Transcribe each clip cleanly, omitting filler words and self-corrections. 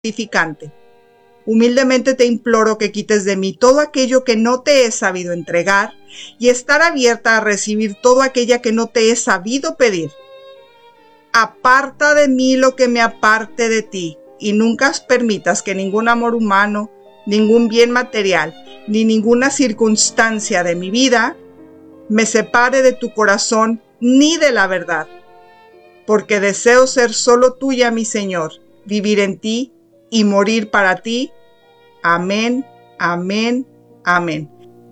gratificante. Humildemente te imploro que quites de mí todo aquello que no te he sabido entregar y estar abierta a recibir todo aquello que no te he sabido pedir. Aparta de mí lo que me aparte de ti y nunca permitas que ningún amor humano, ningún bien material, ni ninguna circunstancia de mi vida me separe de tu corazón ni de la verdad, porque deseo ser solo tuya, mi Señor, vivir en ti y morir para ti. Amén, amén, amén.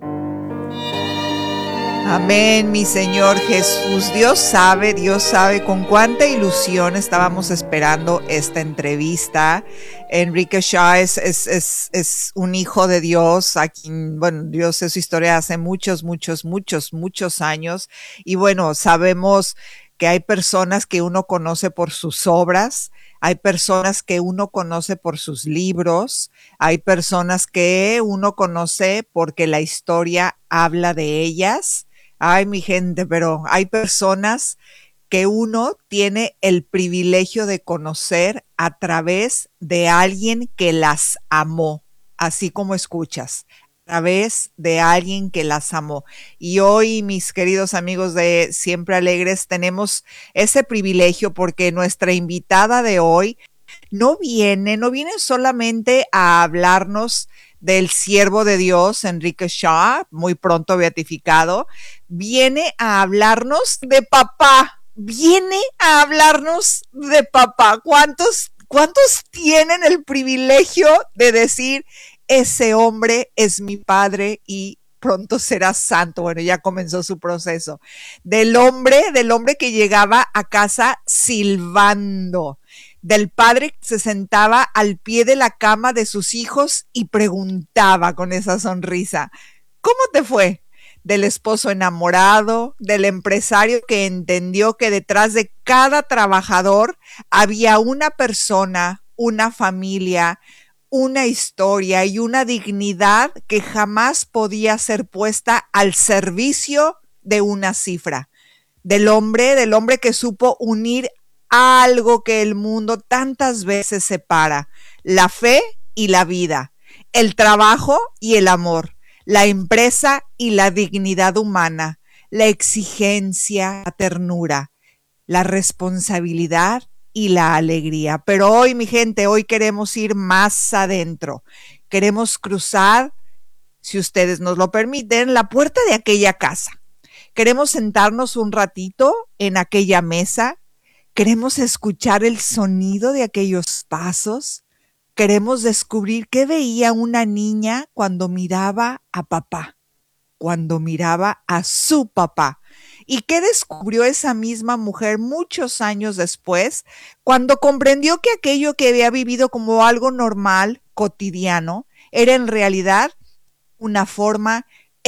Amén, mi Señor Jesús. Dios sabe con cuánta ilusión estábamos esperando esta entrevista. Enrique Shaw es un hijo de Dios, a quien, bueno, Dios es su historia hace muchos años. Y bueno, sabemos que hay personas que uno conoce por sus obras, hay personas que uno conoce por sus libros, hay personas que uno conoce porque la historia habla de ellas. Ay, mi gente, pero hay personas que uno tiene el privilegio de conocer a través de alguien que las amó, así como escuchas, a través de alguien que las amó. Y hoy, mis queridos amigos de Siempre Alegres, tenemos ese privilegio porque nuestra invitada de hoy no viene solamente a hablarnos del siervo de Dios, Enrique Shaw, muy pronto beatificado, viene a hablarnos de papá, ¿Cuántos tienen el privilegio de decir, ese hombre es mi padre y pronto será santo? Bueno, ya comenzó su proceso. Del hombre que llegaba a casa silbando, del padre que se sentaba al pie de la cama de sus hijos y preguntaba con esa sonrisa, ¿cómo te fue? Del esposo enamorado, del empresario que entendió que detrás de cada trabajador había una persona, una familia, una historia y una dignidad que jamás podía ser puesta al servicio de una cifra. Del hombre que supo unir algo que el mundo tantas veces separa: la fe y la vida, el trabajo y el amor, la empresa y la dignidad humana, la exigencia, la ternura, la responsabilidad y la alegría. Pero hoy, mi gente, hoy queremos ir más adentro. Queremos cruzar, si ustedes nos lo permiten, la puerta de aquella casa. Queremos sentarnos un ratito en aquella mesa. Queremos escuchar el sonido de aquellos pasos. Queremos descubrir qué veía una niña cuando miraba a papá, cuando miraba a su papá. ¿Y qué descubrió esa misma mujer muchos años después, cuando comprendió que aquello que había vivido como algo normal, cotidiano, era en realidad una forma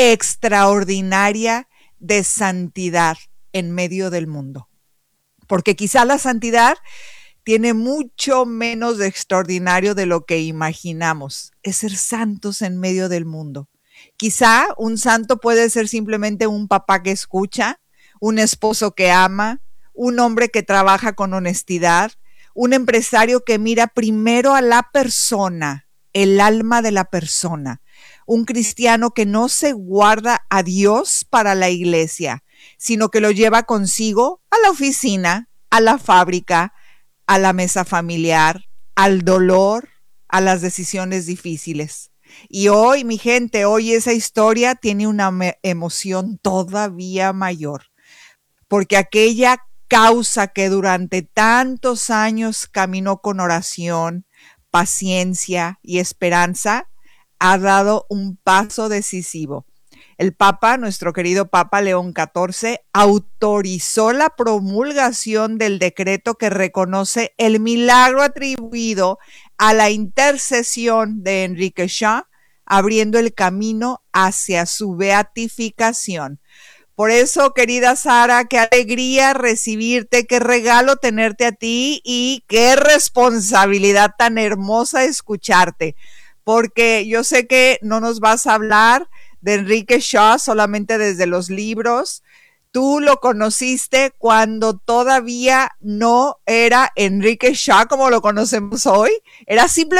extraordinaria de santidad en medio del mundo? Porque quizá la santidad tiene mucho menos de extraordinario de lo que imaginamos. Es ser santos en medio del mundo. Quizá un santo puede ser simplemente un papá que escucha, un esposo que ama, un hombre que trabaja con honestidad, un empresario que mira primero a la persona, el alma de la persona, un cristiano que no se guarda a Dios para la iglesia, sino que lo lleva consigo a la oficina, a la fábrica, a la mesa familiar, al dolor, a las decisiones difíciles. Y hoy, mi gente, hoy esa historia tiene una emoción todavía mayor, porque aquella causa que durante tantos años caminó con oración, paciencia y esperanza, ha dado un paso decisivo. El Papa, nuestro querido Papa León XIV, autorizó la promulgación del decreto que reconoce el milagro atribuido a la intercesión de Enrique Shaw, abriendo el camino hacia su beatificación. Por eso, querida Sara, qué alegría recibirte, qué regalo tenerte a ti y qué responsabilidad tan hermosa escucharte, porque yo sé que no nos vas a hablar de Enrique Shaw solamente desde los libros. tú lo conociste cuando todavía no era Enrique Shah como lo conocemos hoy, era simplemente